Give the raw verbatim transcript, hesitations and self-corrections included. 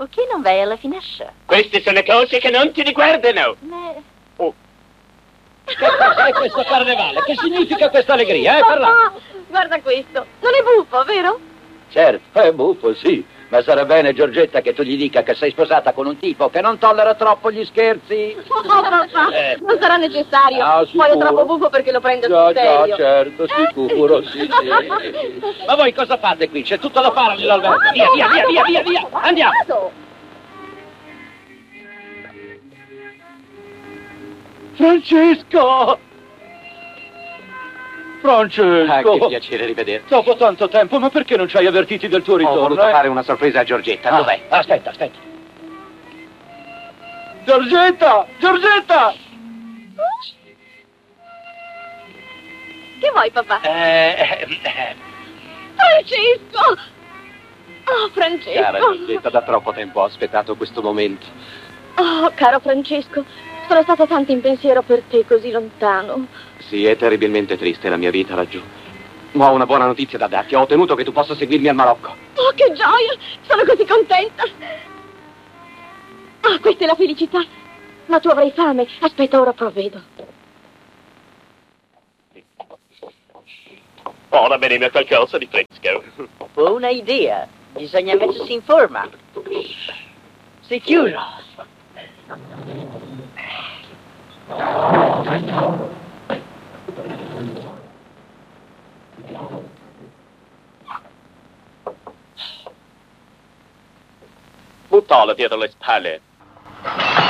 Perché non vai alla finestra? Queste sono cose che non ti riguardano. Ma... Oh. Che cos'è questo carnevale? Che significa questa allegria, eh? Parla! Papà, guarda questo. Non è buffo, vero? Certo, è buffo, sì. Ma sarà bene, Giorgetta, che tu gli dica che sei sposata con un tipo che non tollera troppo gli scherzi. Oh, papà, Eh. non sarà necessario. Ah, Poi è sicuro? troppo buffo perché lo prendo Già, sul serio. già, certo, sicuro, sì, sì. Ma voi cosa fate qui? C'è tutto da fare all'albergo. Vado, Via, via, via, vado, via, via, vado, via. vado, Andiamo. vado. Francesco! Francesco! Ah, che piacere rivederti. Dopo tanto tempo, ma perché non ci hai avvertiti del tuo Ho ritorno? voluto eh? fare una sorpresa a Giorgetta. Ah, Dov'è? Aspetta, aspetta. Giorgetta! Giorgetta! Che vuoi, papà? Eh, eh, Francesco! Oh, Francesco! Cara Giorgetta, da troppo tempo ho aspettato questo momento. Oh, caro Francesco, sono stata tanto in pensiero per te, così lontano. Sì, è terribilmente triste la mia vita laggiù. Ma ho una buona notizia da darti. Ho ottenuto che tu possa seguirmi al Marocco. Oh, che gioia! Sono così contenta! Ah, questa è la felicità! Ma tu avrai fame. Aspetta, ora provvedo. Ora bene qualcosa di fresco. Buona idea. Bisogna mettersi in forma. Sicuro. Buttala dietro le spalle.